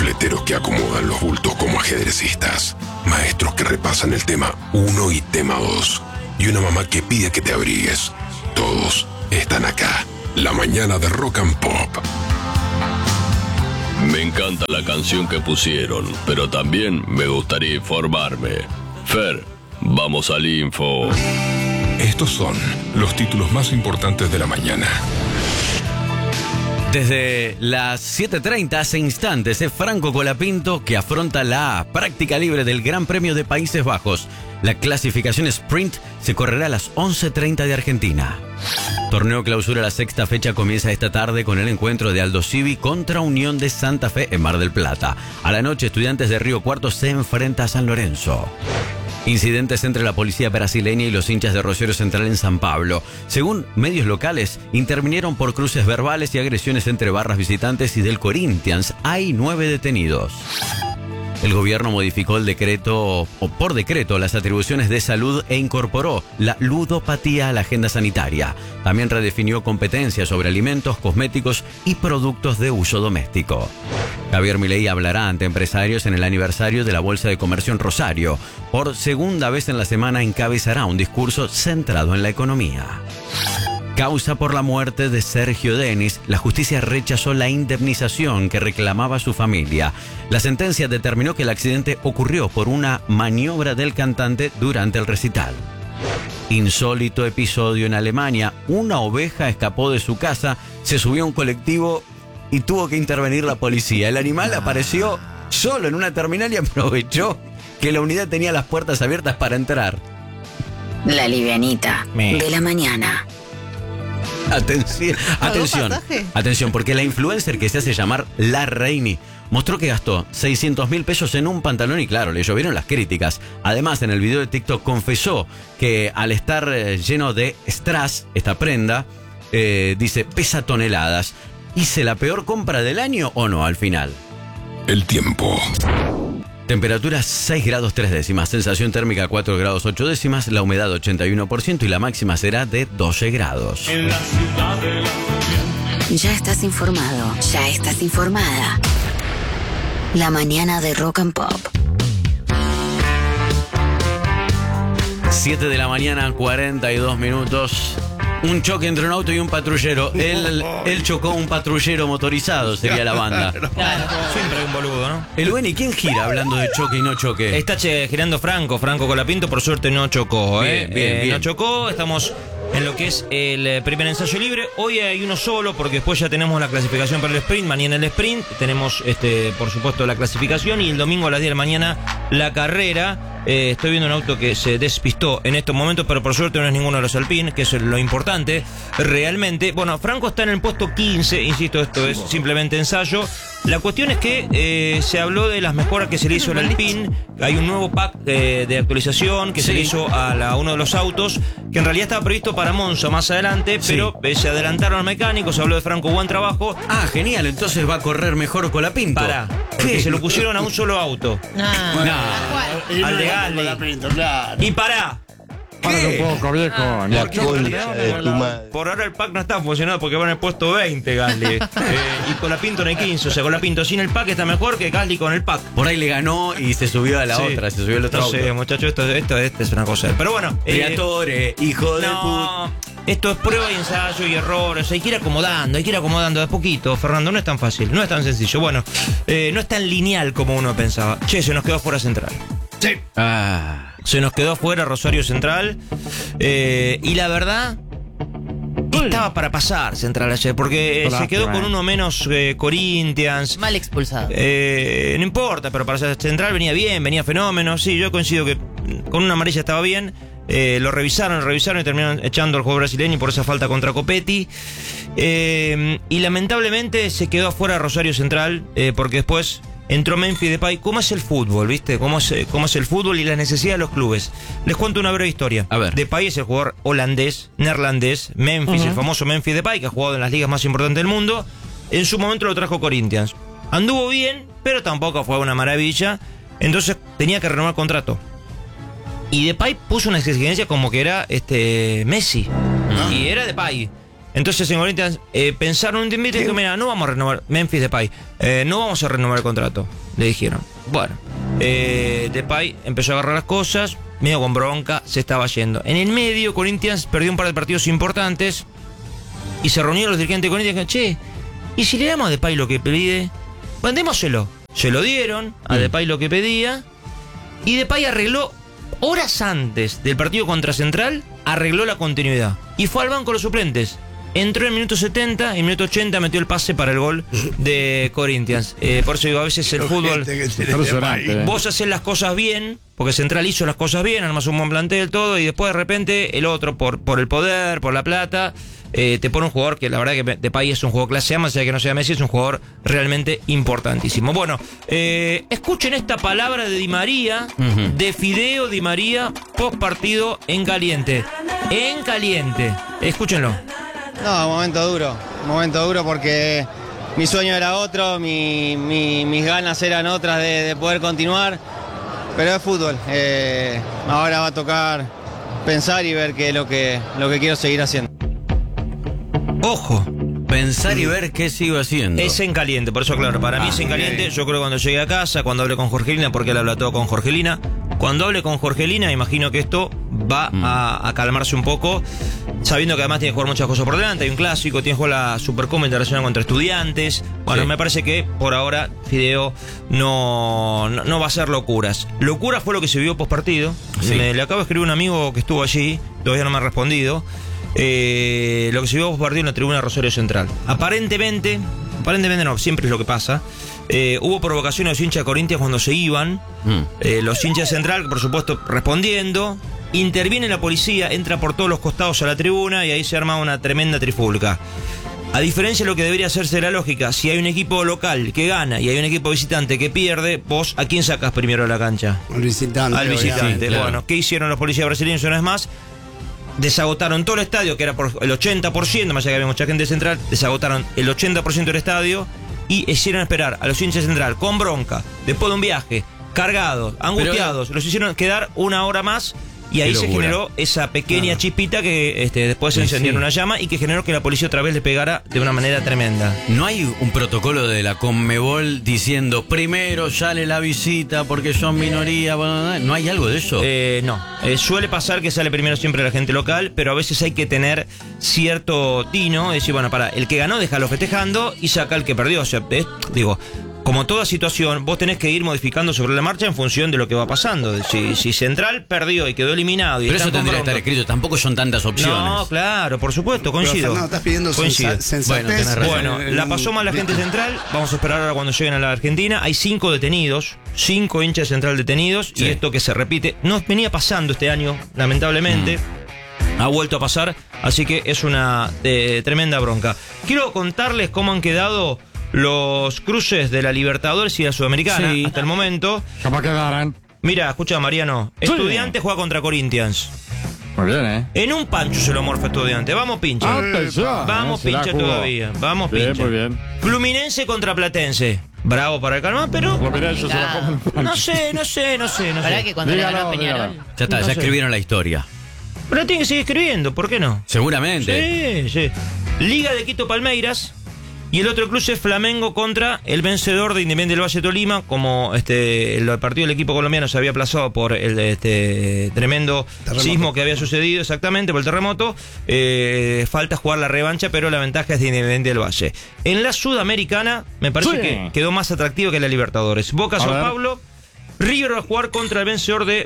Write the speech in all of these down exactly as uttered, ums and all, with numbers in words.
Fleteros que acomodan los bultos como ajedrecistas. Maestros que repasan el tema uno y tema dos. Y una mamá que pide que te abrigues. Todos están acá. La mañana de Rock and Pop. Me encanta la canción que pusieron, pero también me gustaría informarme. Fer, vamos al info. Estos son los títulos más importantes de la mañana. Desde las siete treinta, hace instantes, es Franco Colapinto que afronta la práctica libre del Gran Premio de Países Bajos. La clasificación sprint se correrá a las once treinta de Argentina. Torneo Clausura, la sexta fecha comienza esta tarde con el encuentro de Aldo Civi contra Unión de Santa Fe en Mar del Plata. A la noche, Estudiantes de Río Cuarto se enfrenta a San Lorenzo. Incidentes entre la policía brasileña y los hinchas de Rosario Central en San Pablo. Según medios locales, intervinieron por cruces verbales y agresiones entre barras visitantes y del Corinthians. Hay nueve detenidos. El gobierno modificó el decreto, o por decreto, las atribuciones de salud e incorporó la ludopatía a la agenda sanitaria. También redefinió competencias sobre alimentos, cosméticos y productos de uso doméstico. Javier Milei hablará ante empresarios en el aniversario de la Bolsa de Comercio en Rosario. Por segunda vez en la semana encabezará un discurso centrado en la economía. Causa por la muerte de Sergio Denis, la justicia rechazó la indemnización que reclamaba su familia. La sentencia determinó que el accidente ocurrió por una maniobra del cantante durante el recital. Insólito episodio en Alemania. Una oveja escapó de su casa, se subió a un colectivo y tuvo que intervenir la policía. El animal apareció solo en una terminal y aprovechó que la unidad tenía las puertas abiertas para entrar. La livianita Me. de la mañana. Atención, atención, atención, porque la influencer que se hace llamar La Reini mostró que gastó seiscientos mil pesos en un pantalón y claro, le llovieron las críticas. Además, en el video de TikTok confesó que al estar eh, lleno de strass, esta prenda, eh, dice, pesa toneladas. ¿Hice la peor compra del año o no al final? El tiempo. Temperatura seis grados tres décimas, sensación térmica cuatro grados ocho décimas, la humedad ochenta y uno por ciento y la máxima será de doce grados. En la ciudad de la... Ya estás informado, ya estás informada. La mañana de Rock and Pop. siete de la mañana, cuarenta y dos minutos. Un choque entre un auto y un patrullero. Él, él chocó un patrullero motorizado, sería la banda. Claro, siempre hay un boludo, ¿no? El Beni, ¿quién gira hablando de choque y no choque? Está che, girando Franco, Franco Colapinto, por suerte no chocó, ¿eh? Bien, bien, eh, bien. No chocó, estamos en lo que es el primer ensayo libre. Hoy hay uno solo, porque después ya tenemos la clasificación para el sprint. Mañana el sprint, tenemos, este, por supuesto, la clasificación. Y el domingo a las diez de la mañana, la carrera. Eh, estoy viendo un auto que se despistó en estos momentos, pero por suerte no es ninguno de los Alpine, que es lo importante realmente. Bueno, Franco está en el puesto quince, insisto, esto es simplemente ensayo. La cuestión es que eh, se habló de las mejoras que se le hizo al Alpine. Hay un nuevo pack de, de actualización que sí. se le hizo a la, uno de los autos, que en realidad estaba previsto para Monza más adelante, sí. pero eh, se adelantaron los mecánicos, se habló de Franco, buen trabajo. Ah, genial, entonces va a correr mejor Colapinto. Para, porque se lo pusieron a un solo auto. Ah, No. no. Al de Galli. Claro. Y pará. Para un poco, viejo. Ah, La porque concha de tu madre. Por ahora el pack no está funcionando porque va en el puesto veinte, Gasly. eh, y Colapinto en el quince. O sea, Colapinto sin el pack está mejor que Gasly con el pack. Por ahí le ganó y se subió a la Sí. otra, se subió al otro No auto. sé, muchachos, esto, esto, esto es una cosa. Pero bueno. eh, Briatore, hijo de puta. no, esto es prueba y ensayo y errores. Hay que ir acomodando, hay que ir acomodando de a poquito, Fernando. No es tan fácil, no es tan sencillo. Bueno, eh, no es tan lineal como uno pensaba. Che, se nos quedó fuera Central. Sí. Ah. Se nos quedó fuera Rosario Central. Eh, y la verdad, estaba para pasar Central ayer, porque eh, se quedó con uno menos eh, Corinthians. Mal expulsado. Eh, no importa, pero para Central venía bien, venía fenómeno. Sí, yo coincido que con una amarilla estaba bien. Eh, lo revisaron, lo revisaron y terminaron echando al jugador brasileño por esa falta contra Copetti. Eh, y lamentablemente se quedó afuera Rosario Central, eh, porque después entró Memphis Depay. ¿Cómo es el fútbol, viste? ¿Cómo es, cómo es el fútbol y las necesidades de los clubes? Les cuento una breve historia. A ver. Depay es el jugador holandés, neerlandés, Memphis, uh-huh. el famoso Memphis Depay, que ha jugado en las ligas más importantes del mundo. En su momento lo trajo Corinthians. Anduvo bien, pero tampoco fue una maravilla. Entonces tenía que renovar contrato. Y Depay puso una exigencia como que era este Messi. Uh-huh. Y era Depay. Entonces en Corinthians eh, pensaron un tiempo y dijeron, mira, no vamos a renovar, Memphis Depay, eh, no vamos a renovar el contrato, le dijeron. Bueno, eh, Depay empezó a agarrar las cosas, medio con bronca, se estaba yendo. En el medio, Corinthians perdió un par de partidos importantes y se reunieron los dirigentes de Corinthians y dijeron, che, ¿y si le damos a Depay lo que pide? Mandémoselo. Se lo dieron a Depay lo que pedía y Depay arregló, horas antes del partido contra Central, arregló la continuidad y fue al banco de los suplentes. Entró en el minuto setenta, en el minuto ochenta metió el pase para el gol de Corinthians. Eh, por eso digo, a veces el fútbol, vos haces las cosas bien, porque Central hizo las cosas bien, armas un buen plantel, todo, y después de repente el otro, por, por el poder, por la plata, eh, te pone un jugador que la verdad que Depay es un jugador clase A, más allá de que no sea Messi, es un jugador realmente importantísimo. Bueno, eh, escuchen esta palabra de Di María, uh-huh. de Fideo Di María, post partido en caliente. En caliente. Escúchenlo. No, un momento duro, un momento duro porque mi sueño era otro, mi, mi, mis ganas eran otras de, de poder continuar, pero es fútbol. Eh, ahora va a tocar pensar y ver qué es lo que, lo que quiero seguir haciendo. Ojo. Pensar y ver qué sigo haciendo. Es en caliente, por eso claro, para mí ah, es en caliente. Okay. Yo creo que cuando llegue a casa, cuando hable con Jorgelina, porque él habla todo con Jorgelina, cuando hable con Jorgelina, imagino que esto va mm. a, a calmarse un poco, sabiendo que además tiene que jugar muchas cosas por delante. Hay un clásico, tiene que jugar la Supercopa Internacional contra Estudiantes. Bueno, sí. me parece que por ahora Fideo no, no, no va a hacer locuras. Locura fue lo que se vio post partido. Sí. Me, le acabo de escribir un amigo que estuvo allí, todavía no me ha respondido. Eh, lo que se vio post partido en la tribuna de Rosario Central. Aparentemente, aparentemente no, siempre es lo que pasa. Eh, hubo provocaciones a los hinchas de Corinthians cuando se iban. Mm. Eh, los hinchas de Central, por supuesto, respondiendo. Interviene la policía, entra por todos los costados a la tribuna y ahí se arma una tremenda trifulca. A diferencia de lo que debería hacerse la lógica, si hay un equipo local que gana y hay un equipo visitante que pierde, vos ¿a quién sacás primero a la cancha? Al visitante. Al visitante. Sí, claro. Bueno, ¿qué hicieron los policías brasileños una vez más? Desagotaron todo el estadio, que era por el ochenta por ciento, más allá que había mucha gente de Central, desagotaron el ochenta por ciento del estadio y hicieron esperar a los hinchas de Central con bronca, después de un viaje, cargados, angustiados, Pero, los hicieron quedar una hora más. Y ahí se generó esa pequeña ah. chispita que este, después se sí, encendió sí. en una llama y que generó que la policía otra vez le pegara de una manera tremenda. ¿No hay un protocolo de la Conmebol diciendo primero sale la visita porque son minoría? ¿No hay algo de eso? Eh, no. Eh, suele pasar que sale primero siempre la gente local, pero a veces hay que tener cierto tino. Es decir, bueno, para el que ganó, déjalo festejando y saca al que perdió. O sea, es, digo... Como toda situación, vos tenés que ir modificando sobre la marcha en función de lo que va pasando. Si, si Central perdió y quedó eliminado... Y Pero eso tendría que estar escrito, tampoco son tantas opciones. No, claro, por supuesto, coincido. No, estás pidiendo coincido. sensatez. Bueno, bueno, la pasó mal la gente Central, vamos a esperar ahora cuando lleguen a la Argentina. Hay cinco detenidos, cinco hinchas de Central detenidos, sí. y esto que se repite, no venía pasando este año, lamentablemente. Mm. Ha vuelto a pasar, así que es una eh, tremenda bronca. Quiero contarles cómo han quedado... los cruces de la Libertadores y la Sudamericana sí. hasta el momento. ¿Cómo quedarán? Mira, escucha Mariano. Sí. Estudiantes juega contra Corinthians. Muy bien, ¿eh? En un pancho se lo morfa Estudiante. Vamos, pincha. Atención. Vamos, pincha todavía. Vamos, bien, pincha. Muy bien. Fluminense contra Platense. Bravo para el Calma, pero... Fluminense se la comen. No sé, no sé, no sé. No ¿Verdad sé. que cuando dígalo, le ganó a Peñarol? Ya está, no ya sé. escribieron la historia. Pero tiene que seguir escribiendo, ¿por qué no? Seguramente. Sí, sí. Liga de Quito Palmeiras. Y el otro cruce es Flamengo contra el vencedor de Independiente del Valle Tolima. Como este el partido del equipo colombiano se había aplazado por el este tremendo terremoto. Sismo que había sucedido, exactamente, por el terremoto, eh, falta jugar la revancha, pero la ventaja es de Independiente del Valle. En la Sudamericana me parece sí. que quedó más atractivo que la Libertadores. Boca Sao Paulo. River va a jugar contra el vencedor de...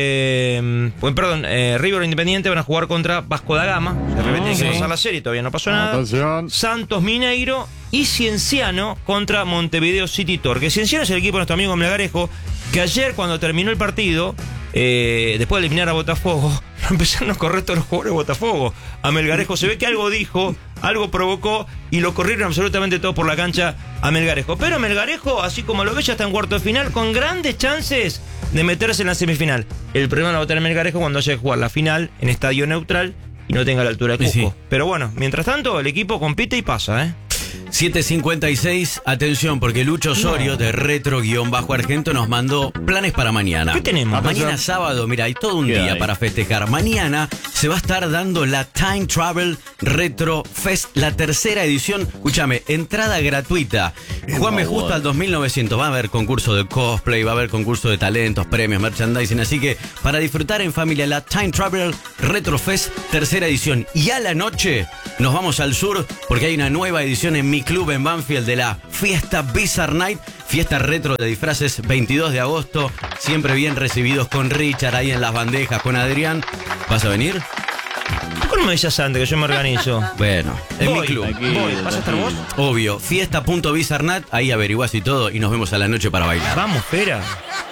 Eh, perdón, eh, River Independiente van a jugar contra Vasco da Gama. De repente hay que pasar la serie, todavía no pasó nada. Atención. Santos Mineiro y Cienciano contra Montevideo City Torque. Cienciano es el equipo de nuestro amigo Melgarejo, que ayer cuando terminó el partido, eh, después de eliminar a Botafogo, empezaron a correr todos los jugadores de Botafogo. A Melgarejo se ve que algo dijo, algo provocó y lo corrieron absolutamente todo por la cancha a Melgarejo. Pero Melgarejo, así como lo ve, ya está en cuarto de final con grandes chances de meterse en la semifinal. El problema lo va a tener Melgarejo cuando haya que jugar la final en estadio neutral y no tenga la altura de Cusco. Sí, sí. Pero bueno, mientras tanto el equipo compite y pasa, ¿eh? siete cincuenta y seis, atención, porque Lucho Osorio de Retro-Argento nos mandó planes para mañana. ¿Qué tenemos? Mañana sábado, mira, hay todo un ¿Qué día hay? para festejar. Mañana se va a estar dando la Time Travel Retro Fest, la tercera edición. Escúchame, entrada gratuita. Juanme bueno. justo al dos mil novecientos. Va a haber concurso de cosplay, va a haber concurso de talentos, premios, merchandising. Así que para disfrutar en familia, la Time Travel Retro Fest, tercera edición. Y a la noche nos vamos al sur porque hay una nueva edición en mi club en Banfield de la Fiesta Bizarre Night. Fiesta retro de disfraces, veintidós de agosto. Siempre bien recibidos con Richard ahí en las bandejas, con Adrián. ¿Vas a venir? ¿Por qué no me dices antes que yo me organizo? Bueno, en Voy, mi club. Aquí, voy. ¿Vas a estar vos? Obvio, fiesta.bizarnat, ahí averiguás y todo y nos vemos a la noche para bailar. Vamos, espera.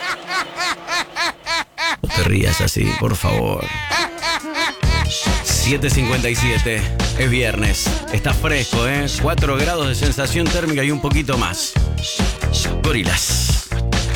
No te rías así, por favor. siete cincuenta y siete, es viernes, está fresco, ¿eh? cuatro grados de sensación térmica y un poquito más. Gorilas.